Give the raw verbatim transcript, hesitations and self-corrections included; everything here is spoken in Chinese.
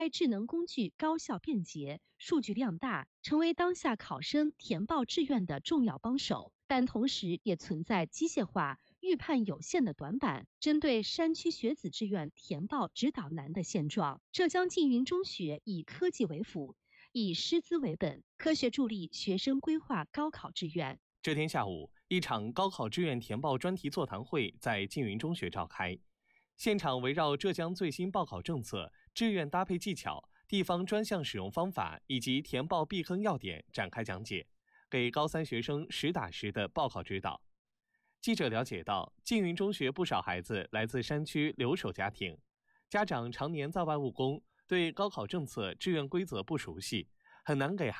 智能工具高效便捷，数据量大，成为当下考生填报志愿的重要帮手。但同时也存在机械化、预判有限的短板，针对山区学子志愿填报指导难的现状。浙江缙云中学以科技为辅，以师资为本，科学助力学生规划高考志愿。 这天下午，一场高考志愿填报专题座谈会在缙云中学召开，现场围绕浙江最新报考政策、志愿搭配技巧、地方专项使用方法以及填报避坑要点展开讲解，给高三学生实打实的报考指导。记者了解到，缙云中学不少孩子来自山区留守家庭，家长常年在外务工，对高考政策、志愿规则不熟悉，很难给孩